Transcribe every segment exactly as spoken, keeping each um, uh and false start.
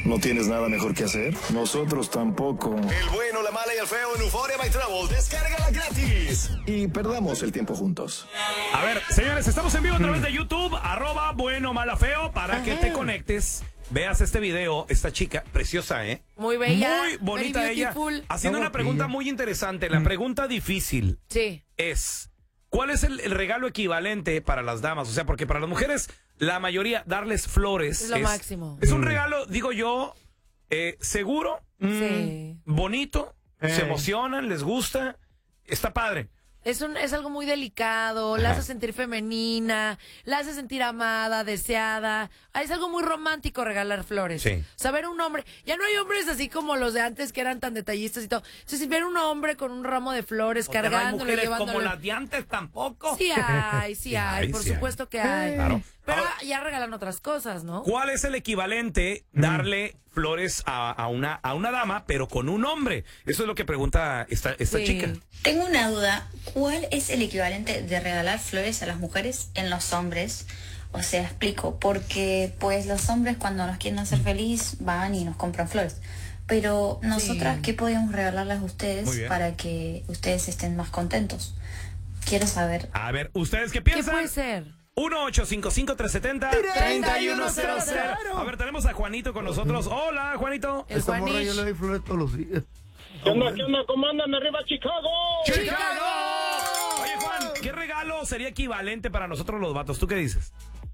¿No tienes nada mejor que hacer? Nosotros tampoco. El bueno, la mala y el feo en Euphoria by Travel. Descárgala gratis. Y perdamos el tiempo juntos. A ver, señores, estamos en vivo a través de YouTube, arroba bueno, mala, feo, para Ajá. que te conectes, veas este video, esta chica preciosa, ¿eh? Muy bella. Muy bonita very ella. beautiful. Haciendo una pregunta muy interesante. La pregunta difícil Sí. es, ¿cuál es el, el regalo equivalente para las damas? O sea, porque para las mujeres, la mayoría, darles flores Es lo máximo. Es un regalo, digo yo, eh, seguro, Sí. bonito, Eh. se emocionan, les gusta, está padre. Es, un, es algo muy delicado, la hace sentir femenina, la hace sentir amada, deseada. Ah, es algo muy romántico regalar flores. Sí. Saber un hombre, ya no hay hombres así como los de antes que eran tan detallistas y todo. Entonces, ver un hombre con un ramo de flores, Porque no hay cargándolo, mujeres llevándolo. como las de antes tampoco. Sí hay, sí hay, hay, por sí hay. supuesto que hay. Claro. Pero Ahora- ya regalan otras cosas, ¿no? ¿Cuál es el equivalente darle flores a, a una, a una dama, pero con un hombre? Eso es lo que pregunta esta, esta Sí. chica. Tengo una duda. ¿Cuál es el equivalente de regalar flores a las mujeres en los hombres? O sea, explico, porque pues los hombres cuando nos quieren hacer feliz van y nos compran flores. Pero nosotras, Sí. ¿qué podemos regalarles a Muy ustedes bien. para que ustedes estén más contentos? Quiero saber. A ver, ¿ustedes qué ¿Qué piensan? puede ser? uno ocho cinco cinco, tres siete cero, tres uno cero cero. A ver, tenemos a Juanito con nosotros. Hola, Juanito. El Esta morra yo Juanish. le doy flores todos los días. ¿Qué onda, qué onda? ¿Cómo andan? ¡Arriba, Chicago! ¡Chicago! Oye, Juan, ¿qué regalo sería equivalente para nosotros los vatos? ¿Tú qué dices?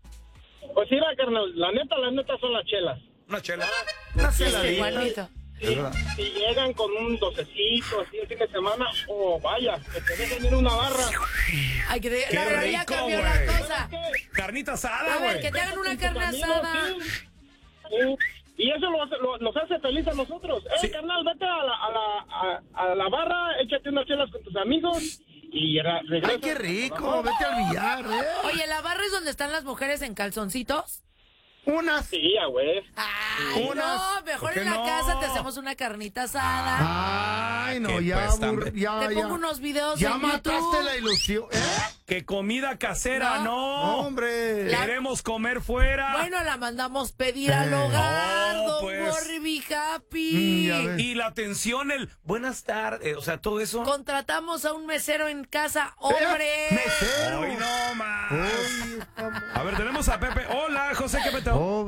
Pues mira, carnal, la neta, la neta son las chelas. Una chela. Este Juanito. Si, si llegan con un docecito así el fin de semana, oh, vaya, que te dejen ir una barra. Ay, que te- Qué la verdad ya rico, cambió güey. la cosa. Carnita asada, A ver, güey. que te hagan una Con tus carne amigos, asada. sí. Sí. Y eso lo hace- lo- nos hace feliz a nosotros. Eh, Sí. carnal, vete a la, a, la, a, a la barra, échate unas chelas con tus amigos y ra- regresa. Ay, qué rico, vete al billar, ¿eh? Oye, ¿la barra es donde están las mujeres en calzoncitos? Unas. Sí, a güey. Ay, Unas. no, mejor ¿Por qué en la no? casa te hacemos una carnita asada. Ay, no, que ya, pues, abur- también. ya, te ya. pongo unos videos Ya en mataste YouTube. la ilusión, ¿eh? Que comida casera, No. no. No, hombre. La- Queremos comer fuera. Bueno, la mandamos pedir al Eh. hogar, No, don pues. Morri, be happy. Mm, ya ves. Y la atención, el buenas tardes, o sea, todo eso. Contratamos a un mesero en casa, hombre. Mesero. Hoy no más. Ay, esta mo- A ver, tenemos a Pepe. Hola, José, ¿qué peteo? Oh,